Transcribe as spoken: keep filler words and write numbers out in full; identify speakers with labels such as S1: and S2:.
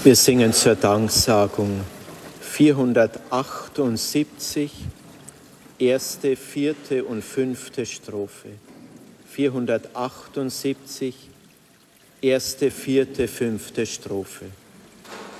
S1: Wir singen zur Danksagung vierhundertachtundsiebzig, erste, vierte und fünfte Strophe. vierhundertachtundsiebzig, erste, vierte, fünfte Strophe.